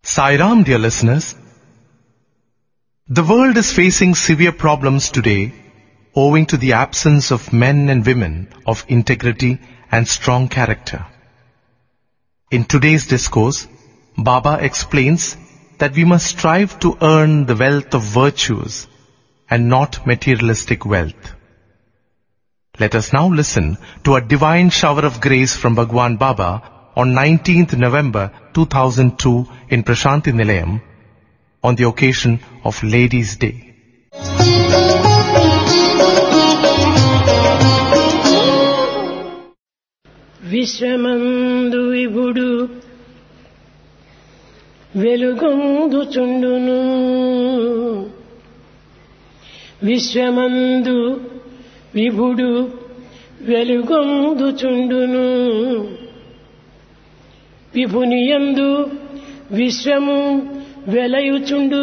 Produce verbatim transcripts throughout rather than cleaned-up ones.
Sai Ram, dear listeners. The world is facing severe problems today owing to the absence of men and women of integrity and strong character. In today's discourse, Baba explains that we must strive to earn the wealth of virtues and not materialistic wealth. Let us now listen to a divine shower of grace from Bhagwan Baba on nineteenth November two thousand two in Prashanti Nilayam on the occasion of Ladies' Day. విశ్వమందు విభుడు వెలుగొందుచుండును విశ్వమందు విభుడు వెలుగొందుచుండును విభునియందు విశ్వము వెలయుచుండు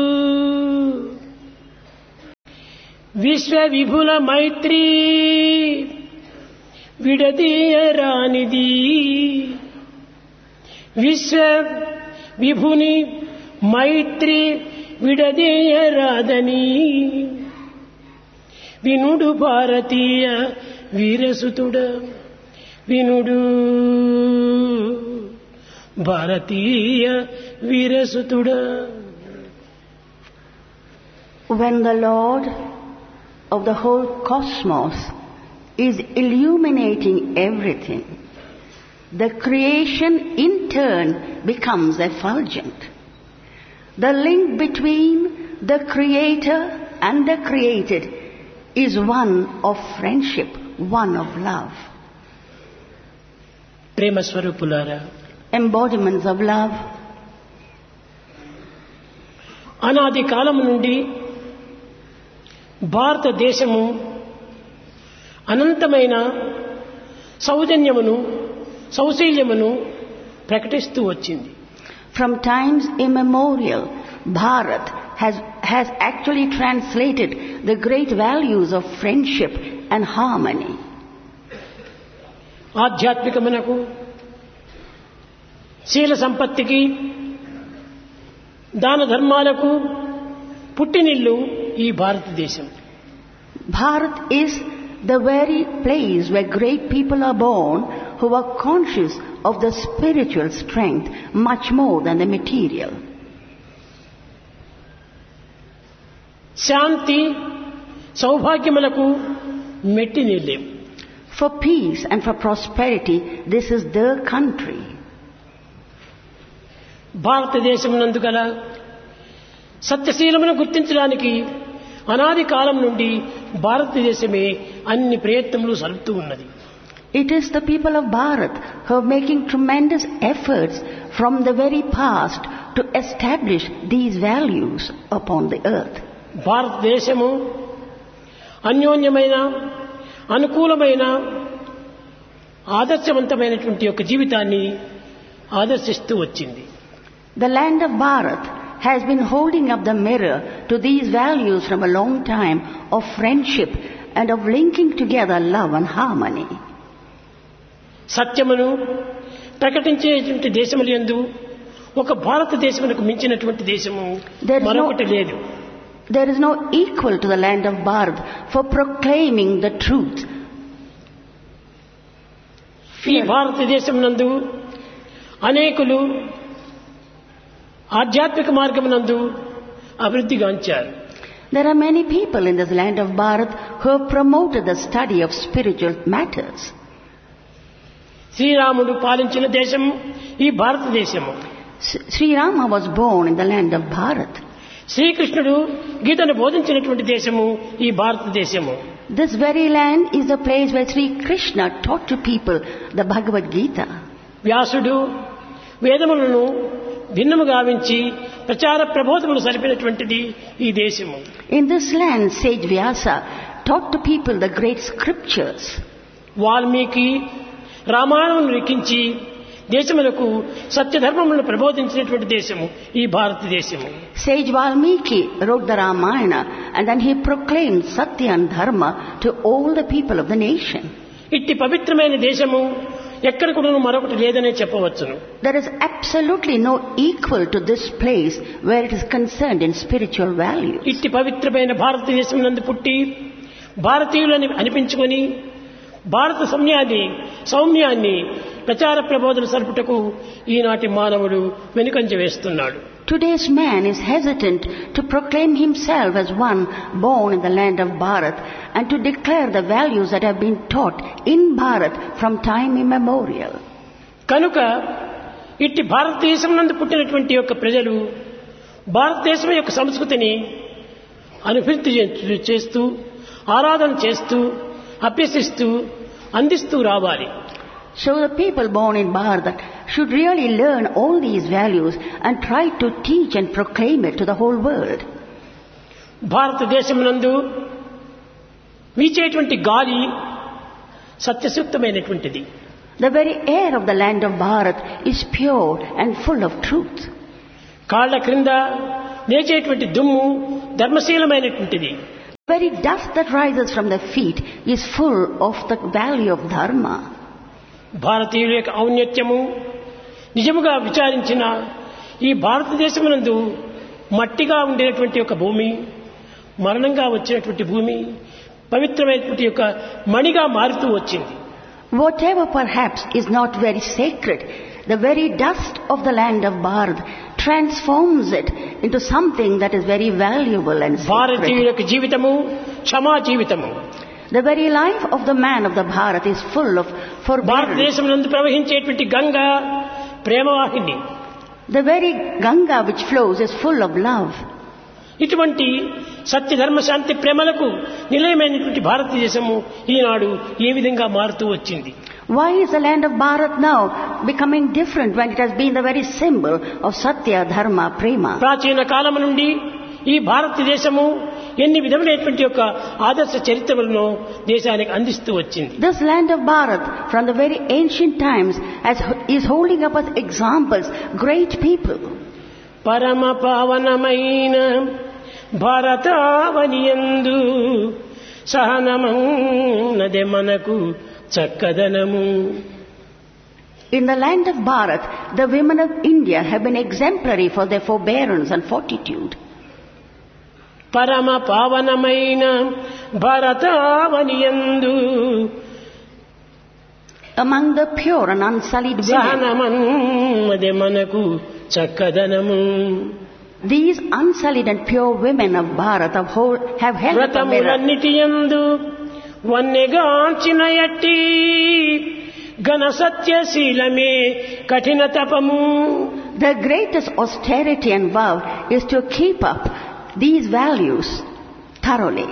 విశ్వ విభుల మైత్రి విడదీయరానిది విశ్వ విభుని మైత్రి విడదీయరాదని వినుడు భారతీయ వీరసుతుడ వినుడు భారతీయ వీరసుతుడ. When the Lord of the whole cosmos is illuminating everything, the creation in turn becomes effulgent. The link between the Creator and the created is one of friendship, one of love. ప్రేమ స్వరూపులారా, embodiments of love. అనాది కాలం నుండి భారతదేశము అనంతమైన సౌజన్యమును సౌశీల్యమును ప్రకటిస్తూ వచ్చింది. From times immemorial, Bharat has, has actually translated the great values of friendship and harmony. ఆధ్యాత్మికమునకు, శీల సంపత్తికి, దాన ధర్మాలకు పుట్టినిల్లు ఈ భారతదేశం. Bharat is the very place where great people are born who are conscious of the spiritual strength much more than the material. Shanti సౌభాగ్యములకు మెట్టినిల్లేం. For peace and for prosperity, this is the country. భారతదేశం నందు గల సత్యశీలమును గుర్తించడానికి అనాది కాలం నుండి భారతదేశమే అన్ని ప్రయత్నములు సలుపుతూ ఉన్నది. It is the people of Bharat who are making tremendous efforts from the very past to establish these values upon the earth. భారతదేశము అన్యోన్యమైన, అనుకూలమైన, ఆదర్శవంతమైనటువంటి ఒక జీవితాన్ని ఆదర్శిస్తూ వచ్చింది. The land of Bharat has been holding up the mirror to these values from a long time of friendship and of linking together love and harmony. సత్యమును ప్రకటించేటువంటి దేశములందు ఒక భారతదేశమునకు మించినటువంటి దేశము మరొకటి లేదు. There is no equal to the land of Bharat for proclaiming the truth. ఈ భారతదేశం నందు అనేకులు ఆధ్యాత్మిక మార్గమునందు అభివృద్ధి గాంచారు. There are many people in this land of Bharat who have promoted the study of spiritual matters. శ్రీరాముడు పాలించిన దేశము ఈ భారతదేశము. Sri Rama was born in the land of Bharat. శ్రీకృష్ణుడు గీతను బోధించినటువంటి దేశము ఈ భారతదేశము. This very land is the place where Sri Krishna taught to people the Bhagavad Gita. వ్యాసుడు వేదములను భిన్నము గావించి ప్రచార ప్రబోధములు సరిపినటువంటిది ఈ దేశము. In this land, sage Vyasa taught to people the great scriptures. Valmiki రామాయణమును లిఖించి దేశములకు సత్యధర్మములను ప్రబోధించినటువంటి దేశము ఈ భారతదేశము. Sage Valmiki wrote the Ramayana and then he proclaimed Satya and Dharma to all the people of the nation. ఇట్టి పవిత్రమైన దేశము ఎక్కడ కూడా మరొకటి లేదనే చెప్పవచ్చును. There is absolutely no equal to this place where it is concerned in spiritual values. ఇట్టి పవిత్రమైన భారతదేశం నందు పుట్టి భారతీయులని అనిపించుకొని భారత సౌమ్యాన్ని సౌమ్యాన్ని ప్రచార ప్రబోధన సరుపుటకు ఈనాటి మానవుడు వెనుకంజ వేస్తున్నాడు. Today's man is hesitant to proclaim himself as one born in the land of Bharat and to declare the values that have been taught in Bharat from time immemorial. కనుక ఇట్టి భారతదేశం నందు పుట్టినటువంటి యొక్క ప్రజలు భారతదేశం యొక్క సంస్కృతిని అనుభూతి చేస్తూ ఆరాధన చేస్తూ అభ్యసిస్తూ అందిస్తూ రావాలి. So the people born in Bharat should really learn all these values and try to teach and proclaim it to the whole world. భారతదేశం నందు వీచేటువంటి గాలి సత్యసూక్తమైనటువంటిది. The very air of the land of Bharat is pure and full of truth. కాళ్ళ క్రింద లేచేటువంటి దుమ్ము ధర్మశీలమైనటువంటిది. The very dust that rises from the feet is full of the value of dharma. భారతీయుల యొక్క ఔన్నత్యము నిజముగా విచారించిన ఈ భారతదేశమునందు మట్టిగా ఉండేటువంటి ఒక భూమి మరణంగా వచ్చినటువంటి భూమి పవిత్రమైనటువంటి యొక్క మణిగా మారుతూ వచ్చింది. Whatever perhaps is not very sacred, the very dust of the land of Bharat transforms it into something that is very valuable and భారతీయుల sacred. యొక్క జీవితము క్షమా జీవితము. The very life of the man of the Bharat is full of forbearance. భారతదేశం నందు ప్రవహించేటువంటి Ganga ప్రేమవాహిని. The very Ganga which flows is full of love. ఇటువంటి సత్య ధర్మ శాంతి ప్రేమలకు నిలయమైనటువంటి భారతదేశము ఈనాడు ఏ విధంగా మారుతూ వచ్చింది? Why is the land of Bharat now becoming different when it has been the very symbol of Satya, Dharma, Prema? ప్రాచీన కాలం నుండి ఈ భారతదేశము ఎన్ని విధములైనటువంటి యొక్క ఆదర్శ చరిత్రలను దేశానికి అందిస్తూ వచ్చింది. This land of Bharat from the very ancient times has, is holding up as examples great people. పరమ పావనమైన భారతావనియందు సహనమన్నదే మనకు చక్కదనము. In the land of Bharat, the women of India have been exemplary for their forbearance and fortitude. పరమ పావనమైన భారతావనియందు Among the pure and unsullied women, సహనమన్నదే మనకు చక్కదనము. these unsullied and pure women of Bharat have, hold, have held up a mirror. వ్రతములన్నిటియందు వన్నెగాంచిన ఎట్టి ఘన సత్యశీలమే కఠిన తపము. The greatest austerity and vow is to keep up these values thoroughly.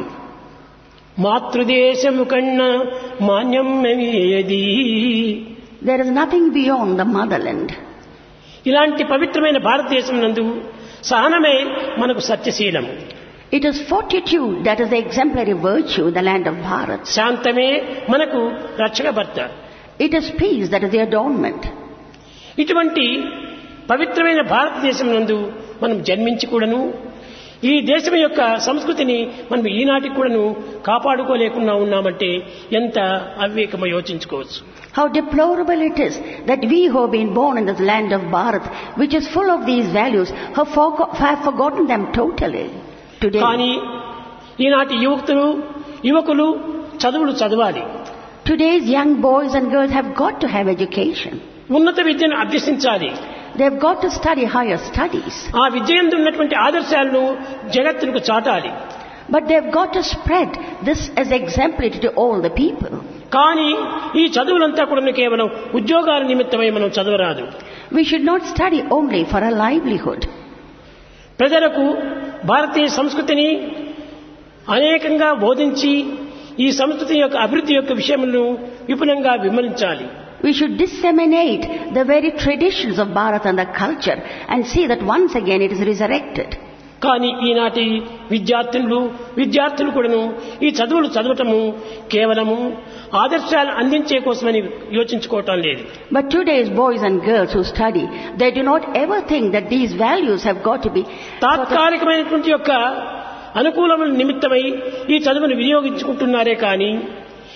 మాతృదేశము కన్నా మాన్యం ఏది? There is nothing beyond the motherland. ఇలాంటి పవిత్రమైన భారతదేశం నందు సహనమే మనకు సత్యశీలము. It is fortitude that is the exemplary virtue in the land of Bharat. శాంతమే మనకు రక్షక భర్త. It is peace that is the adornment. ఇటువంటి పవిత్రమైన భారతదేశం నందు మనం జన్మించి కూడాను ఈ దేశం యొక్క సంస్కృతిని మనం ఈనాటికి కూడాను కాపాడుకోలేకుండా ఉన్నామంటే ఎంత అవివేకమో యోచించుకోవచ్చు. How deplorable it is that we who have been born in this land of Bharat, which is full of these values, have, forgo- have forgotten them totally today. కానీ ఈనాటి యువకులు యువకులు చదువులు చదవాలి. Today's young boys and girls have got to have education. ఉన్నత విద్యను అభ్యసించాలి. They have got to study higher studies. ఆ విద్య యందు ఉన్నటువంటి ఆదర్శాలను జగత్తుకు చాటాలి. But they have got to spread this as exemplary to all the people. కానీ ఈ చదువులంతా కూడా కేవలం ఉద్యోగాల నిమిత్తమై మనం చదవరాదు. We should not study only for a livelihood. ప్రజలకు భారతీయ సంస్కృతిని అనేకంగా బోధించి ఈ సంస్కృతి యొక్క అభివృద్ధి యొక్క విషయములను విపులంగా విమర్శించాలి. We should disseminate the very traditions of Bharat and the culture and see that once again it is resurrected. కానీ ఈనాటి విద్యార్థులు విద్యార్థులు కూడాను ఈ చదువులు చదవటము కేవలము ఆదర్శాలు అందించే కోసమని యోచించుకోవటం లేదు. But today's boys and girls who study, they do not ever think that these values have got to be తాత్కాలికమైనటువంటి యొక్క అనుకూలమైన నిమిత్తమై ఈ చదువును వినియోగించుకుంటున్నారే కానీ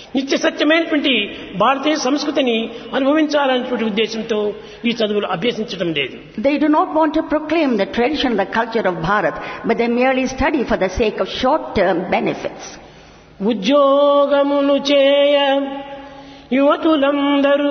నిత్య సత్యమైనటువంటి భారతీయ సంస్కృతిని అనుభవించాలనేటువంటి ఉద్దేశంతో ఈ చదువులు అభ్యసించడం లేదు. They do not want to proclaim the tradition and the culture of Bharat, but they merely study for the sake of short-term benefits. ఉద్యోగములు చేయ యువతులందరూ.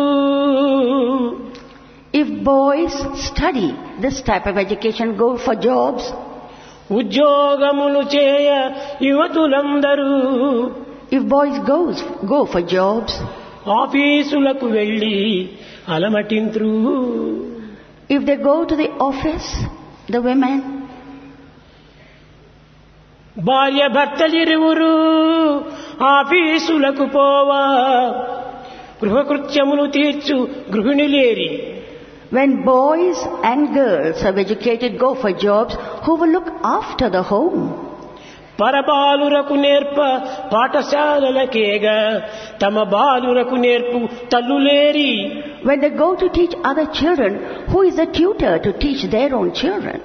If boys study this type of education, go for jobs. ఉద్యోగములు చేయ యువతులందరూ. If boys goes go for jobs, ఆఫీసులకు వెళ్ళి అలమటింత్రు. if they go to the office, the women, భార్య భర్తలిరువురు ఆఫీసులకు పోవా గృహకృత్యములు తీర్చు గృహిణులేరి. when boys and girls of educated go for jobs, who will look after the home? పరబాలురకు నేర్ప పాఠశాలలకేగా తమ బాలురకు నేర్పు తల్లులేరి. When they go to teach other children, who is the tutor to teach their own children?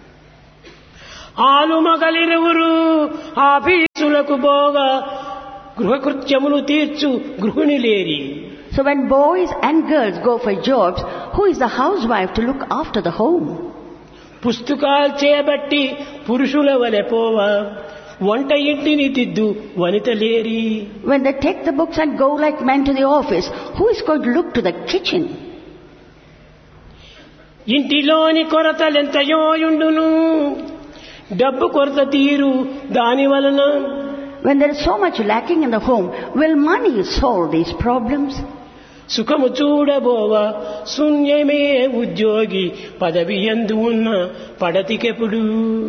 ఆలుమగలిరువురు ఆఫీసులకు పోగా గృహకృత్యములు తీర్చు గృహిణులేరి. So when boys and girls go for jobs, who is the housewife to look after the home? పుస్తకాలు చేయబట్టి పురుషుల వలె పోవా వంట ఇంటిని దిద్దు వనితలేరి. When they take the books and go like men to the office, who is going to look to the kitchen? ఇంటిలోని కొరతలెంతయోయుండును డబ్బు కొరత తీరు దాని వలన. When there is so much lacking in the home, will money solve these problems? సుఖము చూడబోవ శూన్యమే ఉద్యోగి పదవి యందు ఉన్న పడతికెప్పుడు.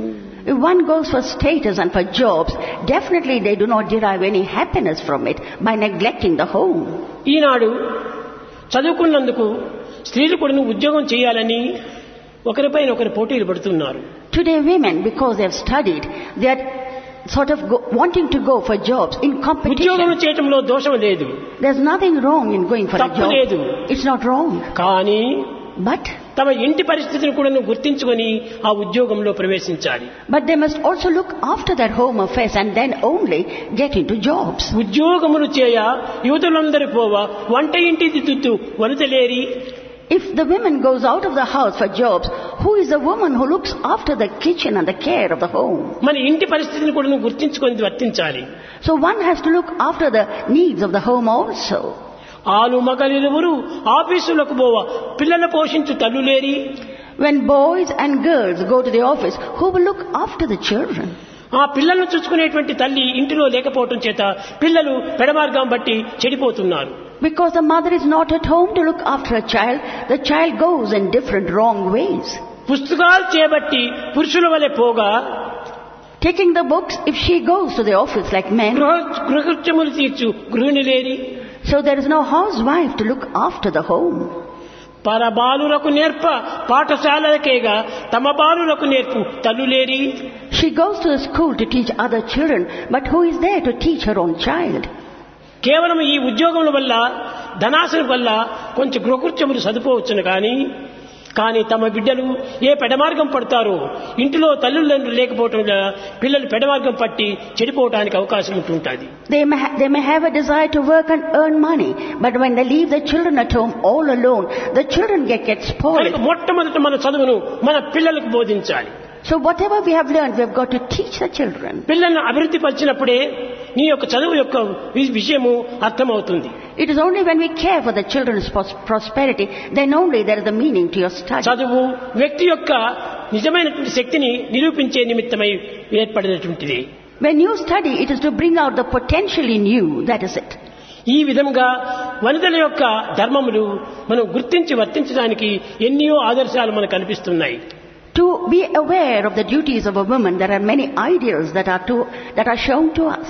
If one goes for status and for jobs, definitely they do not derive any happiness from it by neglecting the home. ఈనాడు చదువుకున్నందుకు స్త్రీలు కూడా ఉద్యోగం చేయాలని ఒకరిపైన ఒకరు పోటీలు పడుతున్నారు. Today women, because they have studied, they are sort of go, wanting to go for jobs in competition. ఉద్యోగం చేయటంలో దోషం లేదు. There's nothing wrong in going for a job. లేదు. It's not wrong. కానీ But తమ ఇంటి పరిస్థితిని కూడా గుర్తించుకొని ఆ ఉద్యోగంలో ప్రవేశించాలి. But they must also look after their home affairs and then only get into jobs. ఉద్యోగములు చేయ యువతులందరూ పోవా వంట ఇంటి దిద్దుతూ వనితలేరి. If the woman goes out of the house for jobs, who is the woman who looks after the kitchen and the care of the home? మన ఇంటి పరిస్థితిని కూడా గుర్తించుకొని వర్తించాలి. So one has to look after the needs of the home also. ఆలు మగలిరువురు ఆఫీసులకు పోవా పిల్లల పోషించు తల్లులేరి. When boys and girls go to the office, who will look after the children? ఆ పిల్లలను చూసుకునేటువంటి తల్లి ఇంటిలో లేకపోవటం చేత పిల్లలు పెడమార్గం బట్టి చెడిపోతున్నారు. Because the mother is not at home to look after a child, the child goes in different wrong ways. పుస్తకాలు చేయబట్టి పురుషుల వలె పోగా Taking the books, if she goes to the office like men, గృహకృత్యములు తీర్చు గృహిణులేరి. so there is no housewife to look after the home. పరబాలులకు నేర్ప పాఠశాలలకేగా తమ బాలులకు నేర్పు తల్లులేరి. She goes to the school to teach other children, but who is there to teach her own child? కేవలం ఈ ఉద్యోగముల వల్ల ధనాశం వల్ల కొంచెం గృహకృత్యములు సదుపోవచ్చును కానీ కానీ తమ బిడ్డలు ఏ పెడమార్గం పడతారో ఇంటిలో తల్లిదండ్రులు లేకపోవటం వల్ల పిల్లలు పెడమార్గం పట్టి చెడిపోవడానికి అవకాశం ఉంటుంటుంది. They may, ha- they may have a desire to work and earn money, but when they leave the children at home all alone, the children get, get spoiled. మొట్టమొదట మన చదువును మన పిల్లలకు బోధించాలి. So whatever we have learned, we have got to teach the children. పిల్లలను అభివృద్ధి పరిచినప్పుడే నీ యొక్క చదువు యొక్క విషయము అర్థమవుతుంది. It is only when we care for the children's pros- prosperity, then only there is a meaning to your study. చదువు వ్యక్తి యొక్క నిజమైనటువంటి శక్తిని నిరూపించే నిమిత్తమై ఏర్పడినటువంటిది. When you study, it is to bring out the potential in you, that is it. ఈ విధంగా వనితల యొక్క ధర్మములు మనం గుర్తించి వర్తించడానికి ఎన్నో ఆదర్శాలు మనకు కనిపిస్తున్నాయి. To be aware of the duties of a woman, there are many ideals that are to, that are shown to us.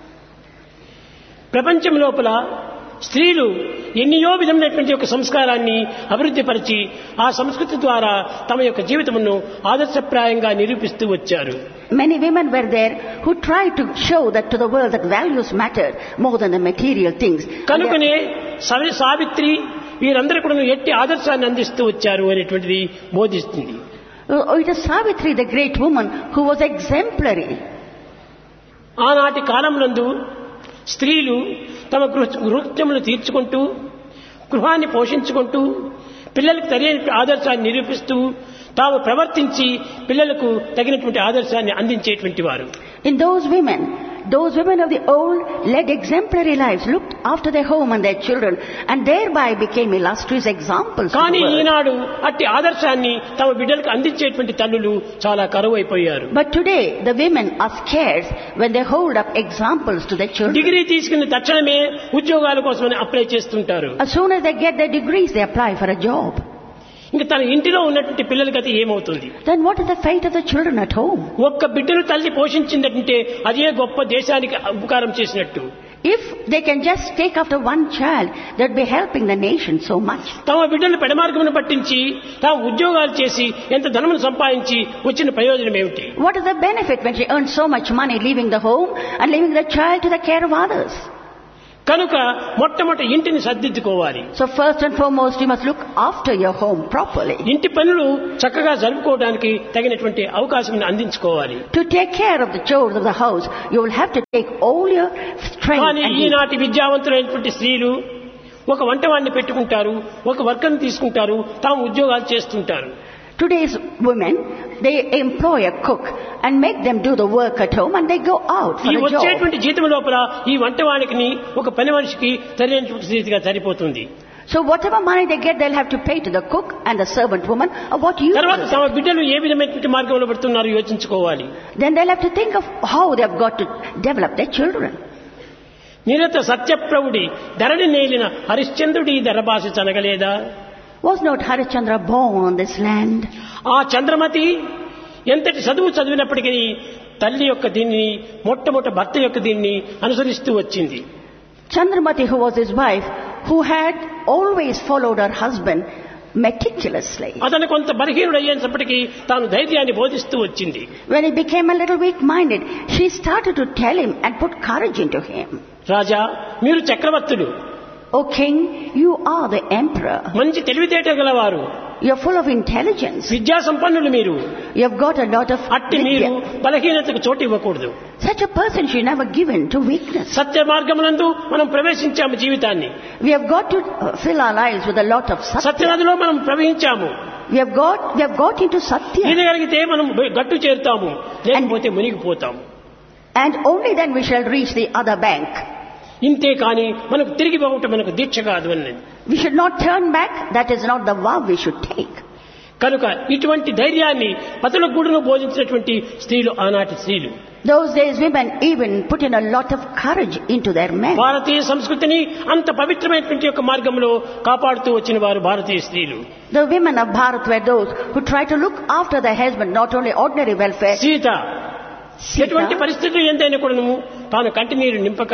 ప్రపంచం లోపల స్త్రీలు ఎన్నో విధమైనటువంటి యొక్క సంస్కారాన్ని అభివృద్ధి పరిచి ఆ సంస్కృతి ద్వారా తమ యొక్క జీవితమును ఆదర్శప్రాయంగా నిరూపిస్తూ వచ్చారు. Many women were there who tried to show that to the world that values mattered more than the material things. కనుకనే సావిత్రి వీరందరూ కూడా ఎట్టి ఆదర్శాన్ని అందిస్తూ వచ్చారు అనేటువంటిది బోధిస్తుంది. Oh, it is Savitri, the great woman, who was exemplary. ఆనాటి కాలంనందు స్త్రీలు తమ గృహకృత్యములు తీర్చుకుంటూ గృహాన్ని పోషించుకుంటూ పిల్లలకు సరైన ఆదర్శాన్ని నిరూపిస్తూ తాము ప్రవర్తించి పిల్లలకు తగినటువంటి ఆదర్శాన్ని అందించేటువంటి వారు. In those women, those women of the old led exemplary lives, looked after their home and their children, and thereby became illustrious examples. కానీ ఈనాడు అట్టి ఆదర్శాన్ని తమ బిడ్డలకు అందించేటువంటి తల్లులు చాలా కరువైపోయారు. But today the women are scarce when they hold up examples to their children. Degree తీసుకున్న తక్షణమే ఉద్యోగాల కోసమని అప్లై చేస్తుంటారు. As soon as they get their degrees, they apply for a job. ఇంకా తన ఇంటిలో ఉన్నటువంటి పిల్లలకి అది ఏమవుతుంది? Then what is the fate of the children at home? ఒక్క బిడ్డను తల్లి పోషించిందంటే అదే గొప్ప దేశానికి ఉపకారం చేసినట్టు. If they can just take after one child, they'd be helping the nation so much. తమ బిడ్డలు పెడమార్గమును పట్టించి తాము ఉద్యోగాలు చేసి ఎంత ధనమును సంపాదించి వచ్చిన ప్రయోజనం ఏమిటి? What is the benefit when she earns so much money leaving the home and leaving the child to the care of others? కనుక మొట్టమొదటి ఇంటిని సర్దిద్దుకోవాలి. So first and foremost, you must look after your home properly. ఇంటి పనులు చక్కగా జరుపుకోవడానికి తగినటువంటి అవకాశం అందించుకోవాలి. To take care of the chores of the house, you will have to take all your strength. కానీ ఈనాటి విద్యావంతులైనటువంటి స్త్రీలు ఒక వంటవాడిని పెట్టుకుంటారు, ఒక వర్కర్ని తీసుకుంటారు, తాము ఉద్యోగాలు చేస్తుంటారు. Today's women, they employ a cook and make them do the work at home and they go out for ఈ a job. వచ్చేటువంటి జీతం లోపల ఈ వంటవాడికి ఒక పని మనిషికి సరైనటువంటి స్థితిగా సరిపోతుంది. So whatever money they get, they'll have to pay to the cook and the servant woman of what you తర్వాత తమ బిడ్డలు ఏ విధమైనటువంటి మార్గంలో పడుతున్నారో యోచించుకోవాలి. Then they'll have to think of how they've got to develop their children. నిరత సత్యప్రవుడి Dharani నేలిన హరిశ్చంద్రుడి ధరభాష చనగలేదా? Was not Harishchandra born on this land? ఆ చంద్రమతి ఎంతటి చదువు చదివినప్పటికీ తల్లి యొక్క దీన్ని మొట్టమొదటి భర్త యొక్క దీన్ని అనుసరిస్తూ వచ్చింది. Chandramati, who was his wife, who had always followed her husband meticulously. అతను కొంత బలహీనుడు అయ్యేటప్పటికీ తాను ధైర్యాన్ని బోధిస్తూ వచ్చింది. When he became a little weak-minded, she started to tell him and put courage into him. రాజా, మీరు చక్రవర్తులు. O king, you are the emperor. మంచి తెలివితేట గలవారు. You're full of intelligence. విద్యా సంపన్నులు మీరు. You've got a lot of అట్టి మీరు బలహీనతకు చోటు ఇవ్వకూడదు. Such a person should never give in to weakness. సత్య మార్గమునందు మనం ప్రవేశించాము జీవితాన్ని. We have got to fill our lives with a lot of satya. సత్యనదిలో మనం ప్రవహించాము. We have got we have got into satya. ఈదగలిగితే మనం గట్టు చేరుతాము, లేకపోతే మునిగిపోతాము. And only then we shall reach the other bank. ఇంతే కానీ మనకు తిరిగి పోవటం మనకు దీక్ష కాదు అన్నది. We should not turn back. That is not the vow we should take. కనుక ఇటువంటి ధైర్యాన్ని పతుల గూడును బోధించినటువంటి స్త్రీలు ఆనాటి స్త్రీలు. Those days women even put in a lot of courage into their men. భారతీయ సంస్కృతిని అంత పవిత్రమైనటువంటి యొక్క మార్గంలో కాపాడుతూ వచ్చిన వారు భారతీయ స్త్రీలు. The women of Bharat were those who try to look after their husband, not only ordinary welfare. Sita ఎటువంటి పరిస్థితులు ఎంతైనా కూడా తాను కంటినీరు నింపక,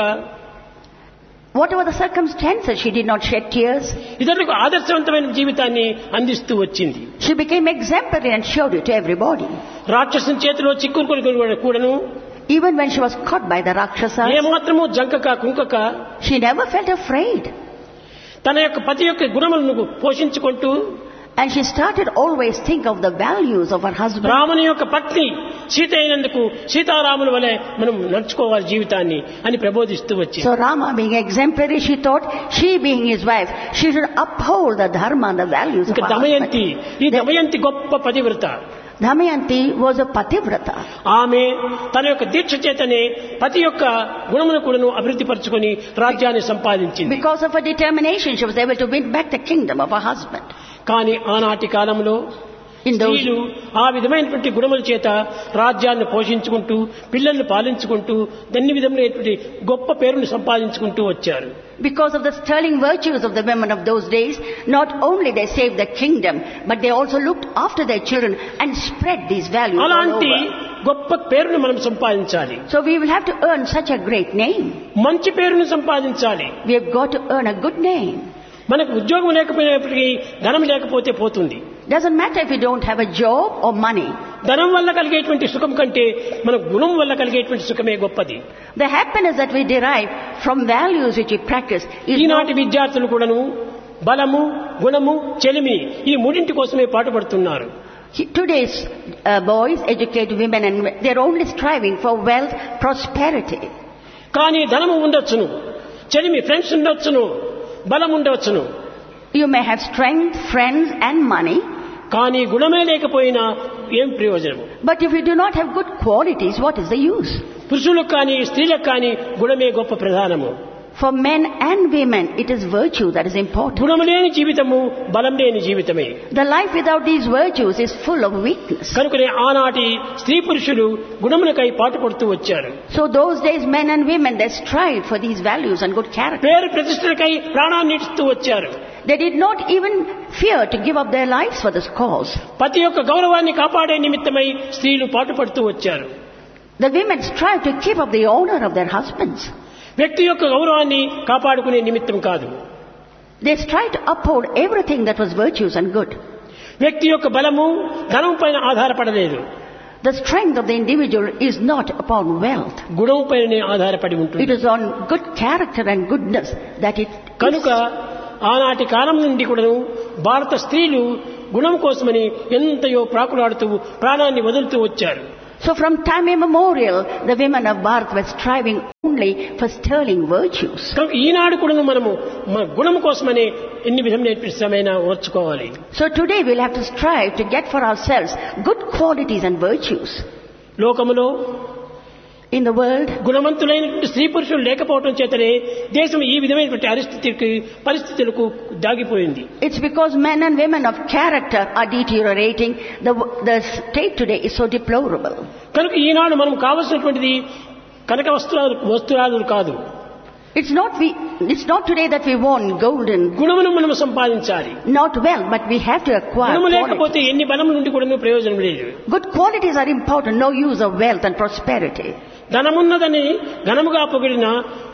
whatever the circumstances, she did not shed tears. ఇతరులకు ఆదర్శవంతమైన జీవితాన్ని అందిస్తూ వచ్చింది. She became exemplary and showed it to everybody. రాక్షసుని చేతిలో చిక్కుకుని కూడాను, even when she was caught by the Rakshasas, ఏమాత్రము జంకక కుంకక, she never felt afraid. తన యొక్క పతి యొక్క గుణములను పోషించుకుంటూ, and she started always think of the values of her husband. రాముని యొక్క పత్ని సీత అయినందుకు సీతారాముల వలె మనం నడుచుకోవాలి జీవితాన్ని అని ప్రబోధిస్తూ వచ్చింది. So Rama being exemplary, she thought, she being his wife, she should uphold the dharma and the values of her Damayanti, ఈ husband. దమయంతి గొప్ప పతివ్రత. Damayanti was a pativrata. ఆమె తన యొక్క దీక్ష చేతనే పతి యొక్క గుణమును కూడాను అభివృద్ధి పరచుకొని రాజ్యాన్ని సంపాదించింది. Because of her determination, she was able to win back the kingdom of her husband. కానీ ఆనాటి కాలంలో స్త్రీలు ఆ విధమైనటువంటి గుణముల చేత రాజ్యాన్ని పోషించుకుంటూ పిల్లల్ని పాలించుకుంటూ అన్ని విధములైనటువంటి గొప్ప పేరును సంపాదించుకుంటూ వచ్చారు. Because of the sterling virtues of the women of those days, not only they saved the kingdom, but they also looked after their children and spread these values all అలాంటి over. గొప్ప పేరును మనం సంపాదించాలి. So we will have to earn such a great name. మంచి పేరును సంపాదించాలి. We have got to earn a good name. మనకు ఉద్యోగం లేకపోయినప్పటికీ ధనం లేకపోతే పోతుంది. Doesn't matter if you don't have a job or money. ధనం వల్ల కలిగేటువంటి సుఖం కంటే మన గుణం వల్ల కలిగేటువంటి సుఖమే గొప్పది. The happiness that we derive from values which we practice is ఈనాటి విద్యార్థులు కూడాను బలము, గుణము, చెలిమి ఈ మూడింటి కోసమే పాటుపడుతున్నారు. Today's uh, boys, educated women, and they're only striving for wealth, prosperity. కానీ ధనము ఉండొచ్చును, చెలిమి ఫ్రెండ్స్ ఉండొచ్చును, బలం ఉండవచ్చును. You may have strength, friends and money. కానీ గుణమే లేకపోయినా ఏం ప్రయోజనము? But if you do not have good qualities, what is the use? పురుషులకు కానీ స్త్రీలకు కానీ గుణమే గొప్ప ప్రధానము. For men and women, it is virtue that is important. గుణము లేని జీవితము బలం లేని జీవితమే. The life without these virtues is full of weakness. కనుకనే ఆనాటి స్త్రీ పురుషులు గుణములకై పాటుపడుతూ వచ్చారు. So those days men and women, they strive for these values and good character. పేరు ప్రతిష్టలకై ప్రాణాన్ని ఇస్తూ వచ్చారు. They did not even fear to give up their lives for this cause. పతి యొక్క గౌరవాన్ని కాపాడే నిమిత్తమై స్త్రీలు పాటుపడుతూ వచ్చారు. The women strive to keep up the honor of their husbands. వ్యక్తి యొక్క గౌరవాన్ని కాపాడుకునే నిమిత్తం కాదు. They strive to uphold everything that was virtues and good. వ్యక్తి యొక్క బలము ధనం పైన ఆధారపడలేదు. The strength of the individual is not upon wealth. గుణం పైనే ఆధారపడి ఉంటుంది. It is on good character and goodness that it కనుక ఆనాటి కాలం నుండి కూడాను భారత స్త్రీలు గుణం కోసమని ఎంతయో ప్రాకులాడుతూ ప్రాణాన్ని వదులుతూ వచ్చారు. So from time immemorial, the women of Bharat were striving only for sterling virtues. కనుక ఈనాడు కూడాను మనము మన గుణం కోసమని ఎన్ని విధమైన సమయమైనా ఓర్చుకోవాలి. So today we'll have to strive to get for ourselves good qualities and virtues. లోకములో In the world, గుణవంతులైనటువంటి స్త్రీ పురుషులు లేకపోవడం చేతనే దేశం ఈ విధమైనటువంటి పరిస్థితికి పరిస్థితులకు దాగిపోయింది. it's because men and women of character are deteriorating. The, the state today is so deplorable. కనుక ఈనాడు మనం కావలసినటువంటిది కనక వస్తువులు వస్తువులు కాదు. It's not we. It's not today that we want gold and గుణమును మనం సంపాదించాలి. not wealth, but we have to acquire గుణము లేకపోతే qualities. ఎన్ని బలం నుండి కూడా ప్రయోజనం లేదు. Good qualities are important. No use of wealth and prosperity. ధనమున్నదని ఘనముగా పొగిడిన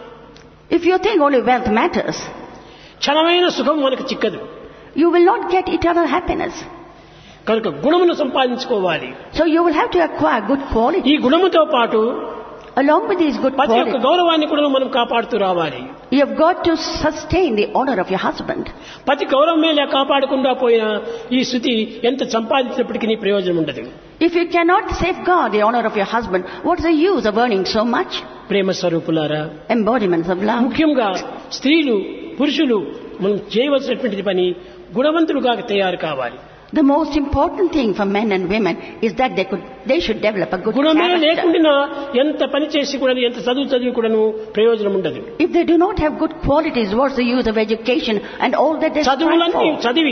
If you think only wealth matters, క్షణమైన సుఖం మనకు చిక్కదు. you will not get eternal happiness. కనుక గుణమును సంపాదించుకోవాలి. So you will have to acquire good qualities. ఈ గుణముతో పాటు Along with these good పతి యొక్క qualities, గౌరవాన్ని కూడా మనం కాపాడుతూ రావాలి. you have got to sustain the honor of your husband. పతి గౌరవమే లేక కాపాడకుండా పోయినా ఈ స్థితి ఎంత సంపాదించినప్పటికీ ప్రయోజనం ఉండదు. If you cannot safeguard the honor of your husband, what's the use of earning so much? ప్రేమ స్వరూపులారా, Embodiments of love. ముఖ్యంగా స్త్రీలు పురుషులు మనం చేయవలసినటువంటి పని గుణవంతులుగా తయారు కావాలి. The most important thing for men and women is that they could, they should develop a good గుణమే character. లేకుండా ఎంత పని చేసి కూడా ఎంత చదువు చదివి కూడాను ప్రయోజనం ఉండదు. If they do not have good qualities, what's the use of education and all that they strive చదువులన్నీ for? చదివి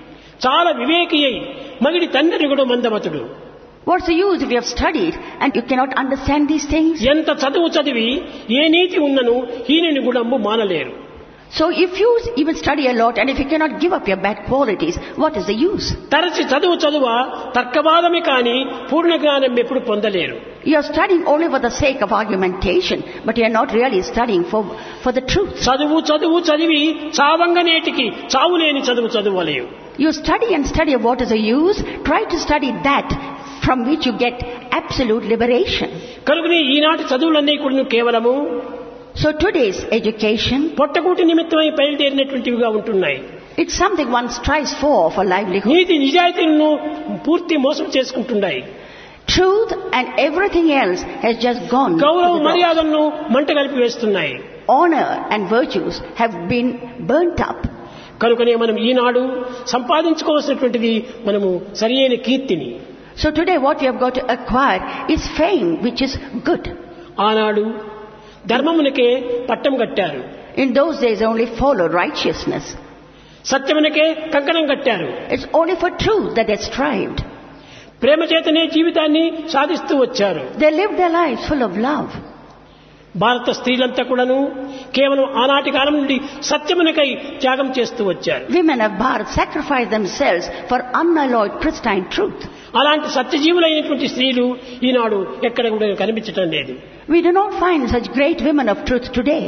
చాలా వివేకి అయి మగిడి తండ్రి కూడా మందమతుడు. What's the use if you have studied and you cannot understand these things? ఎంత చదువు చదివి ఏ నీతి ఉన్నను హీనుని గుణము మానలేరు. So if you even study a lot and if you cannot give up your bad qualities, what is the use? తరచి చదువు చదువ తర్కవాదమే కానీ పూర్ణ జ్ఞానం ఎప్పుడు పొందలేరు. You are studying only for the sake of argumentation, but you are not really studying for, for the truth. చదువు చదువు చదివి చావంగనేటికి చావులేని చదువు చదువలేవు. You study and study, what is the use? Try to study that from which you get absolute liberation. కనుకనే ఈనాటి చదువులన్నీ కూడా కేవలము So today's education, పొట్టకూటి నిమిత్తమై బయలుదేరినటువంటివిగా ఉంటున్నాయి. it's something one strives for, for livelihood. నీతి నిజాయితీలను పూర్తి మోసం చేసుకుంటున్నాయి. Truth and everything else has just gone. గౌరవ to the dogs. మర్యాదలను మంట కలిపి వేస్తున్నాయి. Honor and virtues have been burnt up. కనుకనే మనం ఈనాడు సంపాదించుకోవాల్సినటువంటిది మనము సరియైన కీర్తిని. So today what we have got to acquire is fame, which is good. ఆనాడు ధర్మమునకే పట్టం కట్టారు. In those days they only followed righteousness. సత్యమునకే కంకణం కట్టారు. It's only for truth that they strived. ప్రేమ చేతనే జీవితాన్ని సాధిస్తూ వచ్చారు. They lived their lives full of love. భారత స్త్రీలంతా కూడాను కేవలం ఆనాటి కాలం నుండి సత్యమునకై త్యాగం చేస్తూ వచ్చారు. Women of Bharat sacrificed themselves for unalloyed pristine truth. అలాంటి సత్యజీవులైనటువంటి స్త్రీలు ఈనాడు ఎక్కడ కూడా కనిపించటం లేదు. We do not find such great women of truth today.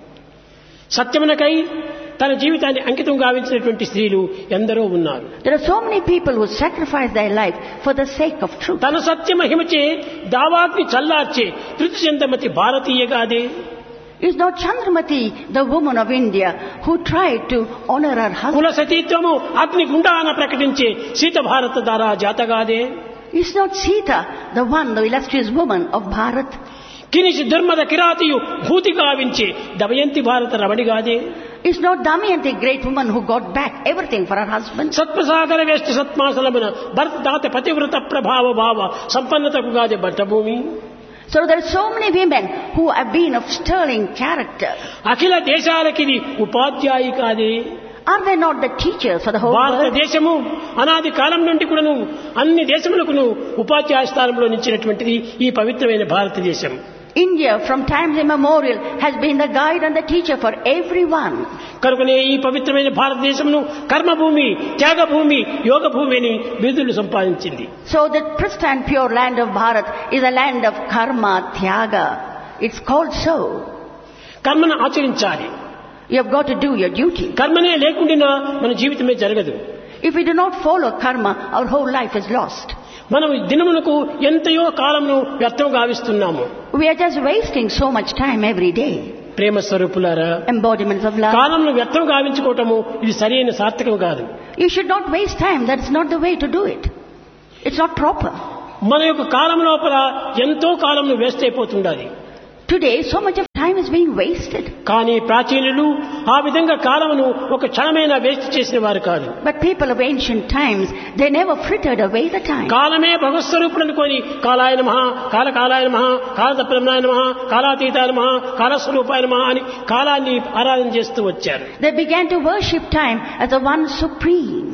సత్యమునకై తన జీవితాన్ని అంకితం గావించినటువంటి స్త్రీలు ఎందరో ఉన్నారు. There are so many people who sacrifice their life for the sake of truth. తన సత్య మహిమచే దావాగ్ని చల్లార్చే Tritiya చెందమతి భారతీయగాదే. Is not Chandramati the woman of India who tried to honor her husband? కుల సతీత్వము అగ్ని గుండాన ప్రకటించే సీత భారత దారా జాతగాదే. Is not Sita the one, the illustrious woman of Bharat? కినిషి దుర్మద కిరాతియు భూతి గావించి దమయంతి భారత రమణిగాదే. Is not Damayanti a great woman who got back everything for her husband? సత్ప్రసాదర వేష్టి సత్మాసలమున భరత దాత పతివ్రత ప్రభావ భావ సంపన్నతకు Gade భట్టభూమి. So there are so many women who have been of sterling character. అఖిల దేశాలకిది ఉపాధ్యాయి కాదే. Are they not the teachers for the whole world? భారతదేశము అనాది కాలం నుండి కూడాను అన్ని దేశములకు ఉపాధ్యాయ స్థానంలో నిలిచినటువంటిది ఈ పవిత్రమైన భారతదేశం. India from times immemorial has been the guide and the teacher for everyone. కనుకనే ఈ పవిత్రమైన భారతదేశమును కర్మభూమి, త్యాగభూమి, యోగ భూమి అని బిరుదులు సంపాదించింది. So the pristine pure land of Bharat is a land of karma, tyaga. It's called so. కర్మను ఆచరించాలి. You have got to do your duty. కర్మనే లేకుండా మన జీవితమే జరగదు. If we do not follow karma, our whole life is lost. మనం దినములకు ఎంతయో కాలంను వ్యర్థం గావిస్తున్నాము. We are just wasting so much time every day. ప్రేమ స్వరూపులారా, Embodiments of love. కాలంను వ్యర్థం గావించుకోవటము ఇది సరైన సార్థకం కాదు. You should not waste time. That's not the way to do it. It's not proper. మన యొక్క కాలం లోపల ఎంతో కాలంను waste అయిపోతుండాలి. Today, so much of time is being wasted. కానీ ప్రాచీనులు ఆ విధంగా కాలమును ఒక క్షణమైనా వేస్ట్ చేసిన వారు కాదు. But people of ancient times, they never frittered away the time. కాలమే భగవత్ స్వరూపుడు అనుకొని కాలాయ నమః, కాల కాలాయ నమః, కాలతప్రమాయ నమః, కాలాతీతాయ నమః, కాలస్వరూపాయ నమః అని కాలాన్ని ఆరాధన చేస్తూ వచ్చారు. They began to worship time as the one supreme.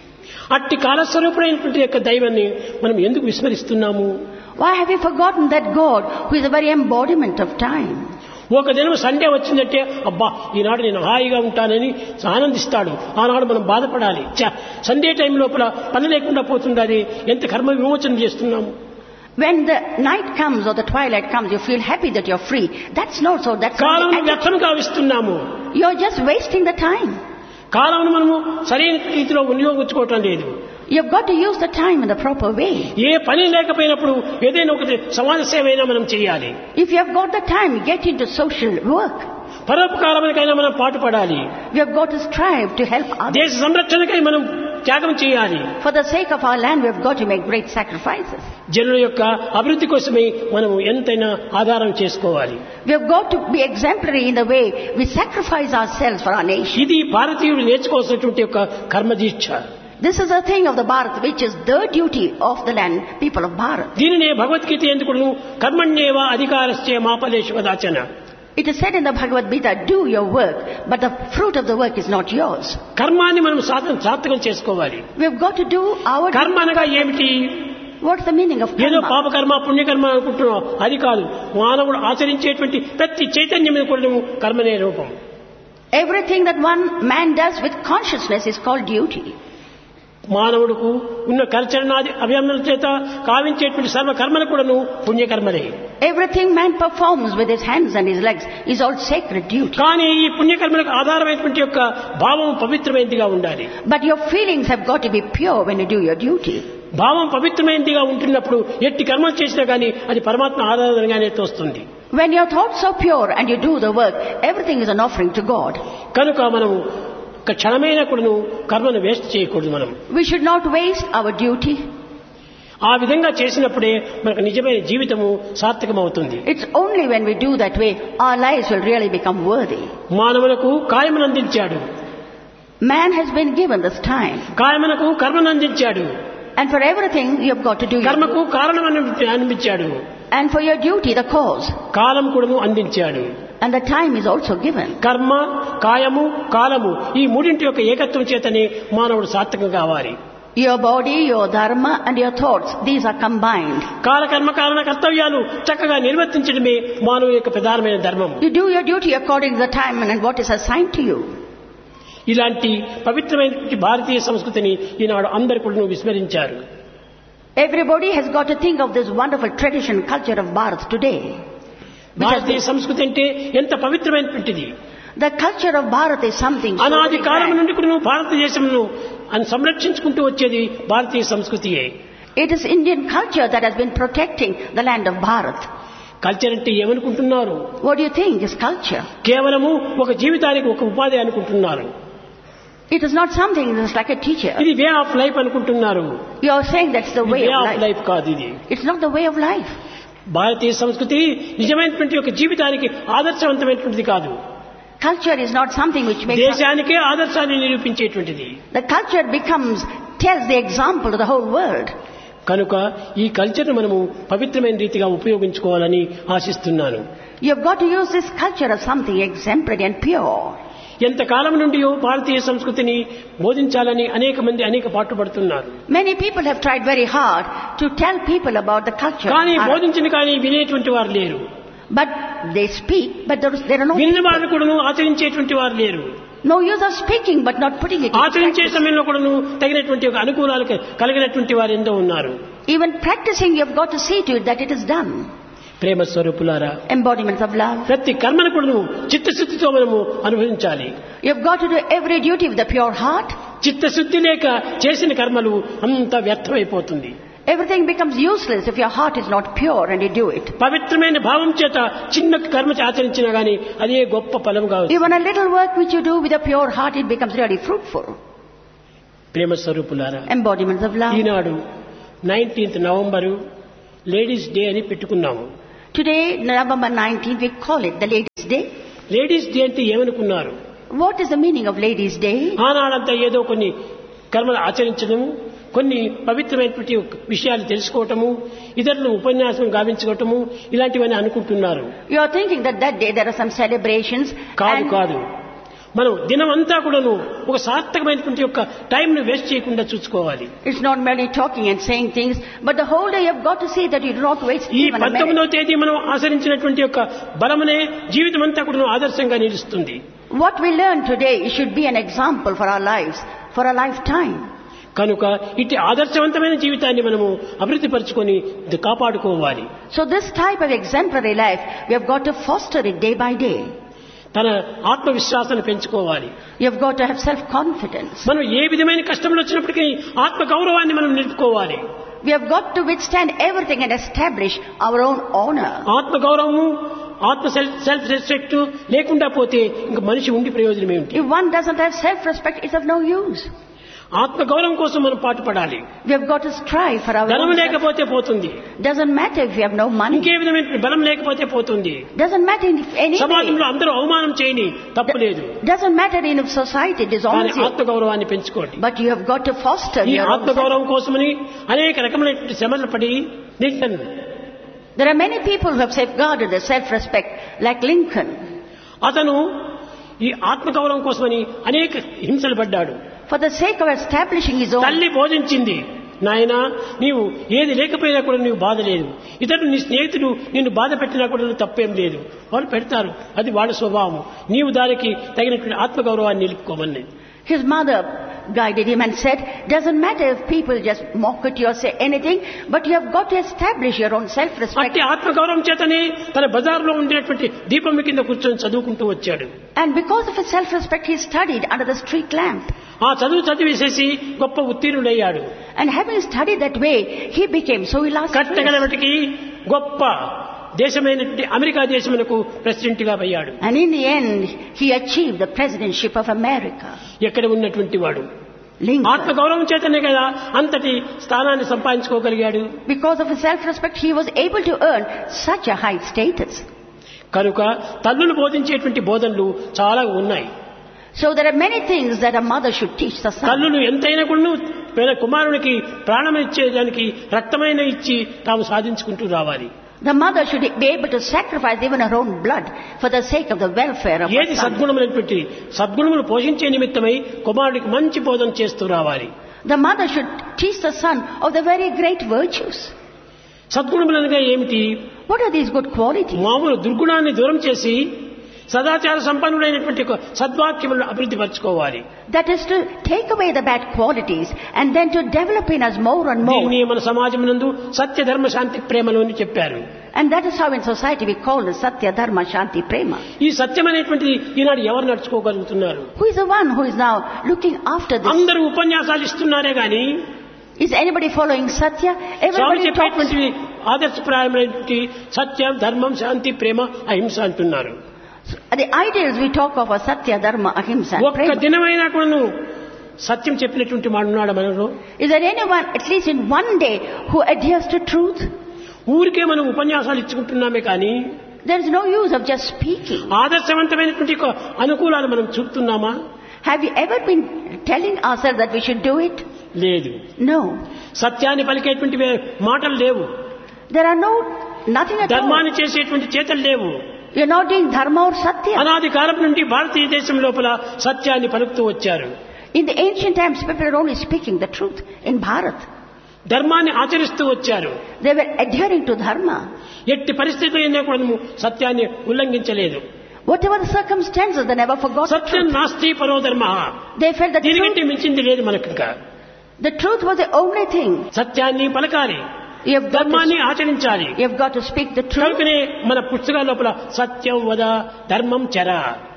అట్టి కాలస్వరూపుడైనటువంటి యొక్క దైవాన్ని మనం ఎందుకు విస్మరిస్తున్నాము? Why have you forgotten that God who is the very embodiment of time? ఒక దినం సండే వచ్చిందంటే అబ్బా ఈనాడు నేను హాయిగా ఉంటానని ఆనందిస్తాడు. ఆనాడు మనం బాధపడాలి. సండే టైం లోపల పని లేకుండా పోతుండాలి, ఎంత కర్మ విమోచన చేస్తున్నాము. When the night comes or the twilight comes, you feel happy that you're free. That's not so. That's column not వ్యర్థం గావిస్తున్నాము. You're just wasting the time. కాలంను మనము సరైన రీతిలో వినియోగించుకోవటం లేదు. You've got to use the time in the proper way. ఏ పని లేకపోయినప్పుడు ఏదైనా ఒకటి సమాజ సేవ అయినా మనం చేయాలి. If you have got the time, get into social work. పరోపకారానికైనా మనం పాటుపడాలి. We have got to strive to help others. దేశ సంరక్షణకై మనం త్యాగం చేయాలి. For the sake of our land, we have got to make great sacrifices. జనుల యొక్క అభివృద్ధి కోసమే మనం ఎంతైనా ఆధారం చేసుకోవాలి. We have got to be exemplary in the way we sacrifice ourselves for our nation. ఇది భారతీయుడు నేర్చుకోవాల్సినటువంటి యొక్క కర్మదీక్ష. This is a thing of the Bharat, which is the duty of the land, people of Bharat. దీనినే భగవద్గీత ఎందుకును కర్మణ్యేవ అధికారస్య మా ఫలేషు వదాచన. It is said in the Bhagavad Gita, do your work, but the fruit of the work is not yours. కర్మాన్ని మనం సార్థకం చేసుకోవాలి. We have got to do our కర్మ అనగా ఏమిటి? What's the meaning of ఏదో karma? పాపకర్మ పుణ్యకర్మ అనుకుంటున్నాం, అది కాదు. మానవుడు ఆచరించేటువంటి ప్రతి చైతన్యం కూడా కర్మనే రూపం. Everything that one man does with consciousness is called duty. మానవుడుకు ఉన్న కర్చరణాది అభియమనం చేత కావించేటువంటి సర్వ కర్మలు కూడాను పుణ్యకర్మలే. Everything man performs with his hands and his legs is all sacred duty. కానీ ఈ పుణ్యకర్మలకు ఆధారమైనటువంటి యొక్క భావం పవిత్రమైనదిగా ఉండాలి. But your feelings have got to be pure when you do your duty. భావం పవిత్రమైనదిగా ఉంటున్నప్పుడు ఎట్టి కర్మలు చేసినా కానీ అది పరమాత్మ ఆరాధనగానే తోస్తుంది. When your thoughts are pure and you do the work, everything is an offering to God. కనుక మనము ఒక క్షణమైన కూడాను కర్మను వేస్ట్ చేయకూడదు. మనం We should not waste our duty. ఆ విధంగా చేసినప్పుడే మనకు నిజమైన జీవితము సార్థకమవుతుంది. It's only when we do that way our lives will really become worthy. మానవులకు కాయమును అందించాడు. Man has been given this time. కాయమునకు కర్మను అందించాడు. And for everything you have got to do your కర్మకు కారణం అనిపించాడు. And for your duty the cause. కాలం కూడాను అందించాడు. And the time is also given. కర్మ, కాయము, కాలము ఈ మూడింటి యొక్క ఏకత్వం చేతనే మానవుడు సార్థకం కావాలి. Your body, your dharma and your thoughts, these are combined. కాల కర్మ కారణ కర్తవ్యాలు చక్కగా నిర్వర్తించడమే మానవుని యొక్క ప్రధానమైన ధర్మం. You do your duty according to the time and what is assigned to you. ఇలాంటి పవిత్రమైన భారతీయ సంస్కృతిని ఈనాడు అందరూ కూడా విస్మరించారు. Everybody has got to think of this wonderful tradition, culture of Bharat today. భారతీయ సంస్కృతి అంటే ఎంత పవిత్రమైనటువంటిది. The culture of Bharat is something so అనాది కాలం grand. నుండి కూడా భారతదేశంను సంరక్షించుకుంటూ వచ్చేది భారతీయ సంస్కృతియే. It is Indian culture that has been protecting the land of Bharat. Culture అంటే ఏమనుకుంటున్నారు? What do you think is culture? కేవలము ఒక జీవితానికి ఒక ఉపాధి అనుకుంటున్నారు. It is not something that's like a teacher. ఇది వే ఆఫ్ లైఫ్ అనుకుంటున్నారు. You are saying that's the way way of of life. Life కాదు ఇది. It's not the way of life. భారతీయ సంస్కృతి నిజమైనటువంటి ఒక జీవితానికి ఆదర్శవంతమైనటువంటిది కాదు. Culture is not something which makes... దేశానికే ఆదర్శాన్ని నిరూపించేటువంటిది. The culture becomes, tells the example to the whole world. కనుక ఈ కల్చర్ను మనము పవిత్రమైన రీతిగా ఉపయోగించుకోవాలని ఆశిస్తున్నాను. You have got to use this culture as something exemplary and pure. ఎంతకాలం నుండి భారతీయ సంస్కృతిని బోధించాలని అనేక మంది అనేక పాటుపడుతున్నారు. Many people have tried very hard to tell people about the culture. కానీ బోధించిన కానీ వినేటువంటి వారు లేరు. But they speak, but there, there are no... విన్న వారు కూడాను ఆచరించేటువంటి వారు లేరు. No use of speaking, but not putting it in ఆచరించే practice. సమయంలో కూడాను తగినటువంటి ఒక అనుకూలాలు కలిగినటువంటి వారు ఎంతో ఉన్నారు. Even practicing, you have got to see to it that it is done. ప్రేమ స్వరూపులారా, Embodiments of love. ప్రతి కర్మను కూడాను చిత్తశుద్ధితో మనము అనుభవించాలి. You have got to do every duty with a pure heart. చిత్తశుద్ధి లేక చేసిన కర్మలు అంత వ్యర్థమైపోతుంది. Everything becomes useless if your heart is not pure and you do it. పవిత్రమైన భావం చేత చిన్న కర్మ ఆచరించినా గానీ అదే గొప్ప ఫలంగా వస్తుంది. Even a little work which you do with a pure heart, it becomes really fruitful. ప్రేమ స్వరూపులారా, Embodiments of love. Eenadu nineteenth November ladies day అని పెట్టుకున్నాము. Today, November nineteenth, we call it the Ladies' Day. Ladies day అంటే ఏమనుకున్నారు? What is the meaning of Ladies' Day? ఆనాడంతా ఏదో కొన్ని కర్మలు ఆచరించడము, కొన్ని పవిత్రమైనటువంటి విషయాలు తెలుసుకోవటము, ఇతరులను ఉపన్యాసం గావించుకోవటము, ఇలాంటివన్నీ అనుకుంటున్నారు. You are thinking that that day there are some celebrations. కాదు and కాదు మనం దినమంతా కూడాను ఒక సార్థకమైనటువంటి యొక్క టైం ను వేస్ట్ చేయకుండా చూసుకోవాలి. It's not merely talking and saying things, but the whole day you have got to see that you do not waste ఈ even a minute. పంతొమ్మిదవ తేదీ మనం ఆచరించినటువంటి యొక్క బలమునే జీవితం అంతా కూడాను ఆదర్శంగా నిలుస్తుంది. What we learn today should be an example for our lives, for a lifetime. కనుక ఇటు ఆదర్శవంతమైన జీవితాన్ని మనము అభివృద్ధి పరుచుకొని కాపాడుకోవాలి. So this type of exemplary life, we have got to foster it day by day. తన ఆత్మవిశ్వాసాన్ని పెంచుకోవాలి. You have got to have self-confidence. మనం ఏ విధమైన కష్టములు వచ్చినప్పటికీ ఆత్మ గౌరవాన్ని మనం నిలుపుకోవాలి. We have got to withstand everything and establish our own honor. ఆత్మ గౌరవము, ఆత్మ సెల్ఫ్ రెస్పెక్ట్ లేకుండా పోతే ఇంక మనిషి ఉండి ప్రయోజనం ఏమిటి? If one doesn't have self-respect, it's of no use. ఆత్మ గౌరవం కోసం మనం పాటుపడాలి. We have got to strive for our ధనం own self. లేకపోతే పోతుంది. Doesn't matter if you have no money. ఇంకే విధమైన బలం లేకపోతే పోతుంది. Doesn't matter if any సమాజంలో అందరూ అవమానం చేయని తప్పులేదు. Doesn't matter in society dishonors you. ఆత్మ గౌరవాన్ని పెంచుకోండి. But you have got to foster ఈ your own ఆత్మ గౌరవం కోసమని అనేక రకమైనటువంటి శ్రమలు పడి Lincoln. There are many people who have safeguarded their self-respect, like Lincoln. అతను ఈ ఆత్మ గౌరవం కోసమని అనేక హింసలు పడ్డాడు. For the sake of establishing his own. తల్లి బోధించింది, నాయనా నీవు ఏది లేకపోయినా కూడా నీవు బాధ లేదు, ఇతరులు నీ స్నేహితులు నిన్ను బాధ పెట్టినా కూడా నువ్వు తప్పేం లేదు, వాళ్ళు పెడతారు, అది వాళ్ళ స్వభావం, నీవు దానికి తగినటువంటి ఆత్మగౌరవాన్ని నిలుపుకోమని. His mother guided him and said, doesn't matter if people just mock at you or say anything, but you have got to establish your own self-respect. అట్టి ఆత్మగౌరవం చేతనే తన బజార్లో ఉండేటువంటి దీపం కింద కూర్చొని చదువుకుంటూ వచ్చాడు. And because of his self-respect, he studied under the street lamp. ఆ చదువు చదివేసేసి గొప్ప ఉత్తీర్ణుడయ్యాడు. And having studied that way, he became so illustrious. కట్టగలవటికి గొప్ప దేశమైనటువంటి అమెరికా దేశమునకు ప్రెసిడెంట్ గా అయ్యాడు. And in the end, he achieved the presidentship of America. ఎక్కడ ఉన్నటువంటి వాడు Lincoln. ఆత్మగౌరవం చేతనే కదా అంతటి స్థానాన్ని సంపాదించుకోగలిగాడు. Because of his self-respect, he was able to earn such a high status. కనుక తల్లులు బోధించేటువంటి బోధనలు చాలా ఉన్నాయి. So there are many things that a mother should teach the son. తల్లులు ఎంతైనా కూడా కుమారునికి ప్రాణం ఇచ్చేదానికి రక్తమైన ఇచ్చి తాము సాధించుకుంటూ రావాలి. The mother should be able to sacrifice even her own blood for the sake of the welfare of her ఏది son. సద్గుణమైనటువంటి సద్గుణములు పోషించే నిమిత్తమై కుమారుడికి మంచి బోధన చేస్తూ రావాలి. The mother should teach the son of the very great virtues. సద్గుణములనగా ఏమిటి? What are these good qualities? మామూలు దుర్గుణాన్ని దూరం చేసి సదాచార సంపన్నుడైనటువంటి సద్వాక్యములను అభివృద్ధి పరచుకోవాలి. That is to take away the bad qualities and then to develop in us more and more. దీన్ని మన సమాజమునందు సత్య ధర్మ శాంతి ప్రేమలు అని చెప్పారు. And that is how in society we call it Satya Dharma Shanti Prema. ఈ సత్యం అనేటువంటిది ఈనాడు ఎవరు నడుచుకోగలుగుతున్నారు? Who is the one who is now looking after this? అందరూ ఉపన్యాసాలు ఇస్తున్నారే గాని Is anybody following Satya? Swamy Everybody talks. చెప్పేటువంటి ఆదర్శప్రాయమైనటువంటి సత్యం ధర్మం శాంతి ప్రేమ అహింస అంటున్నారు. The ideals we talk of are Satya, Dharma, Ahimsa and ఒక్క Prema. దినమైనా కూడా సత్యం చెప్పినటువంటి వాడున్నాడు మనలో. Is there anyone, at least in one day, who adheres to truth? ఊరికే మనం ఉపన్యాసాలు ఇచ్చుకుంటున్నామే కానీ There is no use of just speaking. ఆదర్శవంతమైనటువంటి ఒక అనుకూలాలు మనం చూపుతున్నామా? Have you ever been telling ourselves that we should do it? లేదు. No. సత్యాన్ని పలికేటువంటి మాటలు లేవు. There are no, nothing at all. ధర్మాన్ని చేసేటువంటి చేతలు లేవు. You're not doing dharma or satya. అనాది కాలం నుండి భారతీయ దేశం లోపల సత్యాన్ని పలుకుతూ వచ్చారు. In the ancient times, people were only speaking the truth in Bharat. ధర్మాన్ని ఆచరిస్తూ వచ్చారు. They were adhering to dharma. ఎట్టి పరిస్థితుల్లో కూడా సత్యాన్ని ఉల్లంఘించలేదు. Whatever the circumstances, they never forgot the Satyam truth. నాస్తి పరో ధర్మ. They felt that దీనికంటే truth, మించింది లేదు మనకు. ఇంకా the truth was the only thing. సత్యాన్ని పలకాలి, You have got ధర్మాన్ని to, ఆచరించాలి. you have got to speak the truth. కనుకనే మన పుస్తకాల లోపల సత్యం వద ధర్మం చర.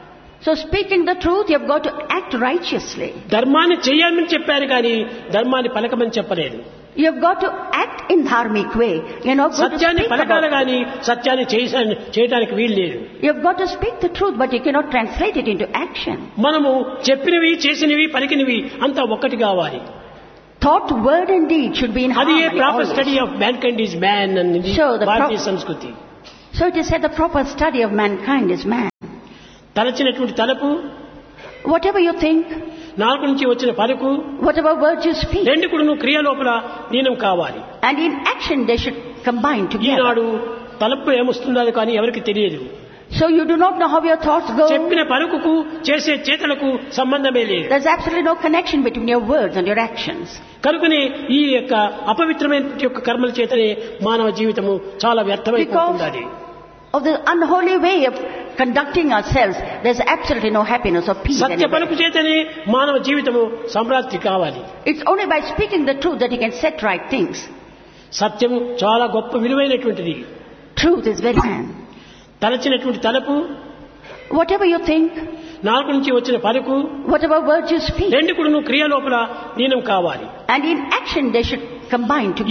So speaking the truth, you have got to act righteously. ధర్మాన్ని చేయాలని చెప్పారు కానీ ధర్మాన్ని పలకమని చెప్పలేదు. You have got to act in dharmic way. You're not going to సత్యాన్ని speak పలకాలి about. కానీ సత్యాన్ని చేయ- చేయడానికి వీలు లేదు. You have got to speak the truth, but you cannot translate it into action. మనము చెప్పినవి చేసినవి పలికినవి అంతా ఒక్కటి కావాలి. Thought, word and deed should be in అది ఏ harmony proper always. Study of man kind is man అనేది Sure, the భారతీయ pro- సంస్కృతి. So it is said the proper study of mankind is man. తలచినటువంటి తలపు, Whatever you think, నాలుగు నుంచి వచ్చిన పలుకు, whatever words you speak, రెండు కూడా నువ్వు క్రియ లోపల లీనం కావాలి. and in action they should combine together. ఈనాడు తలపు ఏమొస్తుందో కానీ ఎవరికి తెలియదు. So you do not know how your thoughts go. చెప్పిన పలుకుకు చేసే చేతలకు సంబంధమే లేదు. There's absolutely no connection between your words and your actions. కనుకనే ఈ యొక్క అపవిత్రమైన యొక్క కర్మల చేతనే మానవ జీవితము చాలా వ్యర్థమైపోతుంది. Of the unholy way of conducting ourselves, there's absolutely no happiness or peace Satya anywhere. పలుకు చేతనే మానవ జీవితము సమృద్ధి కావాలి. It's only by speaking the truth that you can set right things. సత్యము చాలా గొప్ప విలువైనటువంటిది. Truth is very man. తలచినటువంటి తలపు, Whatever you think, నాలుగు నుంచి వచ్చిన పలుకు, whatever words you speak, రెండు కూడా నువ్వు క్రియ లోపల లీనం కావాలి. and in action they should combine together.